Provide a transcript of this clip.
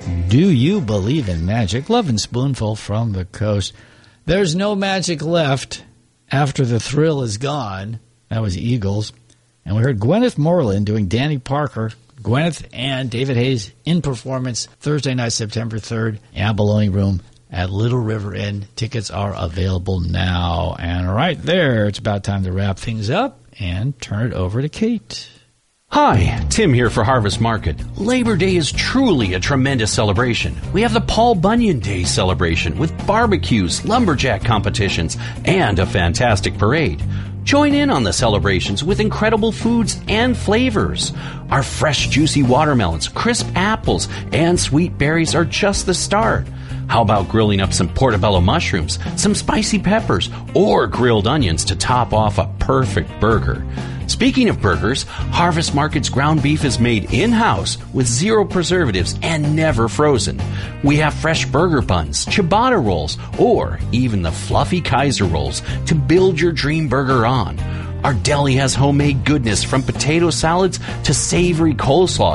Do you believe in magic? Lovin' Spoonful from the coast. There's no magic left after the thrill is gone. That was Eagles. And we heard Gwyneth Moreland doing Danny Parker. Gwyneth and David Hayes in performance Thursday night, September 3rd, Abalone Room at Little River Inn. Tickets are available now. And right there, it's about time to wrap things up and turn it over to Kate. Hi, Tim here for Harvest Market. Labor Day is truly a tremendous celebration. We have the Paul Bunyan Day celebration with barbecues, lumberjack competitions, and a fantastic parade. Join in on the celebrations with incredible foods and flavors. Our fresh, juicy watermelons, crisp apples, and sweet berries are just the start. How about grilling up some portobello mushrooms, some spicy peppers, or grilled onions to top off a perfect burger? Speaking of burgers, Harvest Market's ground beef is made in-house with 0 preservatives and never frozen. We have fresh burger buns, ciabatta rolls, or even the fluffy Kaiser rolls to build your dream burger on. Our deli has homemade goodness from potato salads to savory coleslaw